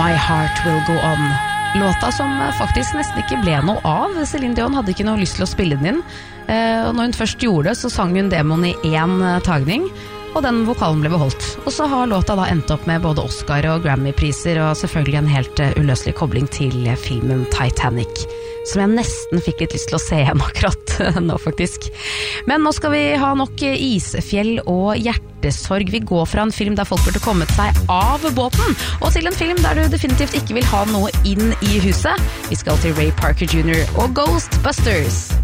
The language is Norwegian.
My Heart Will Go On. Låta som faktisk nesten ikke ble noe av. Celine Dion hadde ikke noe lyst til å spille den inn. Og når hun først gjorde det, så sang hun demoen i én tagning, og den vokalen ble beholdt. Og så har låta da endt opp med både Oscar- og Grammy-priser, og selvfølgelig en helt uløselig kobling til filmen Titanic, som jeg nesten fikk litt lyst til å se igjen akkurat nå faktisk. Men nå skal vi ha nok isfjell og hjertesorg. Vi går fra en film der folk burde kommet seg av båten, og til en film der du definitivt ikke vil ha noe inn i huset. Vi skal til Ray Parker Jr. og Ghostbusters.